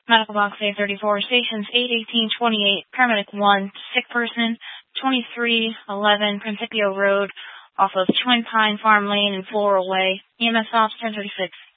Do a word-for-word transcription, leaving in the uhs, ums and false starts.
Medical box A thirty-four, stations eight eighteen twenty-eight, paramedic one, sick person, twenty-three eleven Principio Road, off of Twin Pine Farm Lane in Floral Way. E M S ops ten thirty-six.